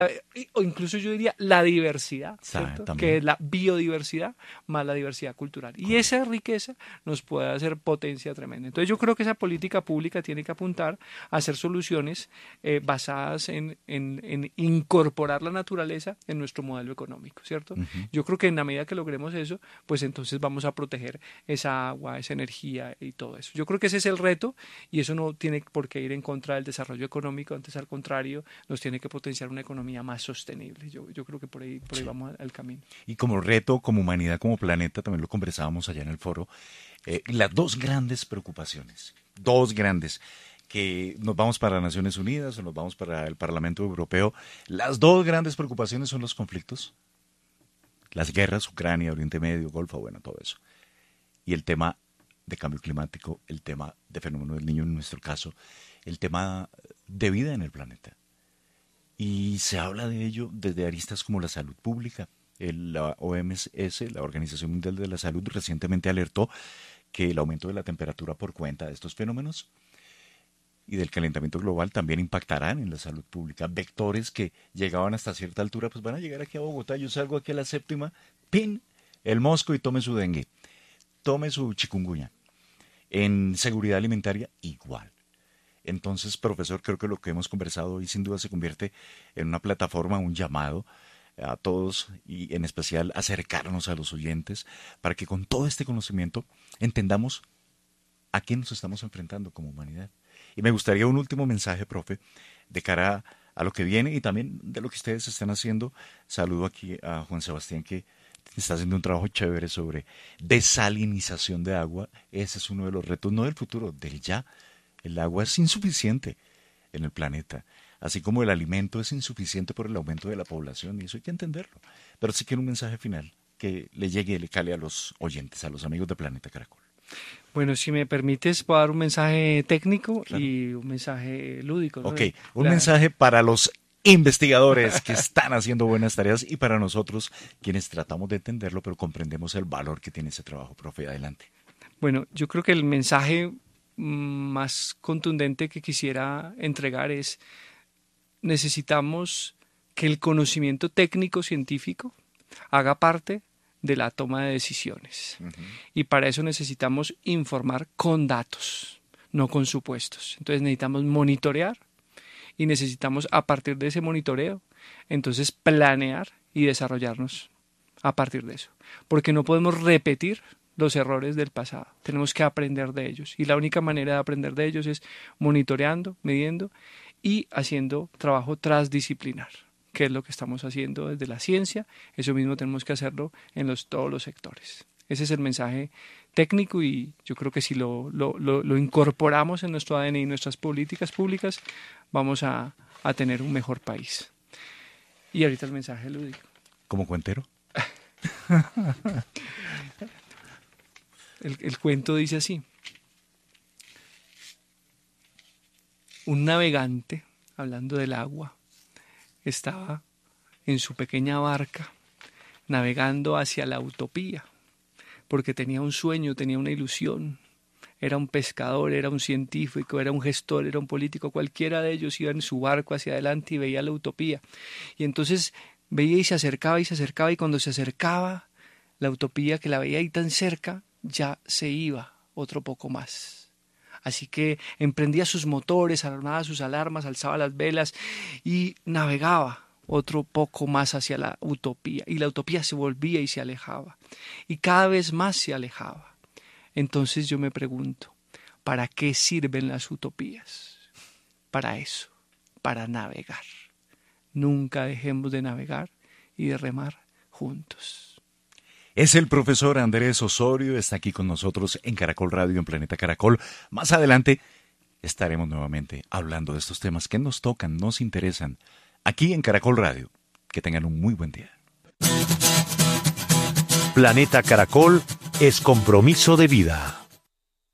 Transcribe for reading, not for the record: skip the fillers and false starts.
o incluso yo diría la diversidad, ¿cierto? También. Que es la biodiversidad más la diversidad cultural. Y esa riqueza nos puede hacer potencia tremenda. Entonces yo creo que esa política pública tiene que apuntar a hacer soluciones basadas en incorporar la naturaleza en nuestro modelo económico, ¿cierto? Yo creo que en la medida que logremos eso, pues entonces vamos a proteger esa agua, esa energía y todo eso. Yo creo que ese es el reto y eso no tiene por qué ir en contra del desarrollo económico, antes al contrario, nos tiene que potenciar una economía más sostenible. Yo creo que por ahí vamos al camino. Y como reto, como humanidad, como planeta, también lo conversábamos allá en el foro, las dos grandes preocupaciones, que nos vamos para Naciones Unidas o nos vamos para el Parlamento Europeo, las dos grandes preocupaciones son los conflictos, las guerras, Ucrania, Oriente Medio, Golfo, bueno, todo eso. Y el tema de cambio climático, el tema de fenómeno del Niño en nuestro caso, el tema de vida en el planeta. Y se habla de ello desde aristas como la salud pública. La OMS, la Organización Mundial de la Salud, recientemente alertó que el aumento de la temperatura por cuenta de estos fenómenos y del calentamiento global también impactarán en la salud pública. Vectores que llegaban hasta cierta altura, pues van a llegar aquí a Bogotá. Yo salgo aquí a la séptima, ¡pin! El mosco y tome su dengue, tome su chikungunya. En seguridad alimentaria, igual. Entonces, profesor, creo que lo que hemos conversado hoy sin duda se convierte en una plataforma, un llamado a todos y en especial acercarnos a los oyentes para que con todo este conocimiento entendamos a qué nos estamos enfrentando como humanidad. Y me gustaría un último mensaje, profe, de cara a lo que viene y también de lo que ustedes están haciendo. Saludo aquí a Juan Sebastián, que está haciendo un trabajo chévere sobre desalinización de agua. Ese es uno de los retos, no del futuro, del ya. El agua es insuficiente en el planeta, así como el alimento es insuficiente por el aumento de la población, y eso hay que entenderlo. Pero sí quiero un mensaje final que le llegue y le cale a los oyentes, a los amigos de Planeta Caracol. Bueno, si me permites, puedo dar un mensaje técnico, claro, Claro. Y un mensaje lúdico, ¿no? Ok, un mensaje para los investigadores que están haciendo buenas tareas y para nosotros, quienes tratamos de entenderlo, pero comprendemos el valor que tiene ese trabajo. Profe, adelante. Bueno, yo creo que el mensaje más contundente que quisiera entregar es: necesitamos que el conocimiento técnico científico haga parte de la toma de decisiones. Y para eso necesitamos informar con datos, no con supuestos. Entonces necesitamos monitorear y necesitamos, a partir de ese monitoreo, entonces planear y desarrollarnos a partir de eso. Porque no podemos repetir los errores del pasado. Tenemos que aprender de ellos. Y la única manera de aprender de ellos es monitoreando, midiendo y haciendo trabajo transdisciplinar, que es lo que estamos haciendo desde la ciencia. Eso mismo tenemos que hacerlo en todos los sectores. Ese es el mensaje técnico y yo creo que si lo incorporamos en nuestro ADN y nuestras políticas públicas, vamos a tener un mejor país. Y ahorita el mensaje lúdico. ¿Como cuentero? El cuento dice así: un navegante, hablando del agua, estaba en su pequeña barca navegando hacia la utopía, porque tenía un sueño, tenía una ilusión. Era un pescador, era un científico, era un gestor, era un político. Cualquiera de ellos iba en su barco hacia adelante y veía la utopía. Y entonces veía y se acercaba, y cuando se acercaba la utopía, que la veía ahí tan cerca, ya se iba otro poco más. Así que emprendía sus motores, armaba sus alarmas, alzaba las velas y navegaba otro poco más hacia la utopía. Y la utopía se volvía y se alejaba. Y cada vez más se alejaba. Entonces yo me pregunto, ¿para qué sirven las utopías? Para eso, para navegar. Nunca dejemos de navegar y de remar juntos. Es el profesor Andrés Osorio, está aquí con nosotros en Caracol Radio, en Planeta Caracol. Más adelante estaremos nuevamente hablando de estos temas que nos tocan, nos interesan, aquí en Caracol Radio. Que tengan un muy buen día. Planeta Caracol es compromiso de vida.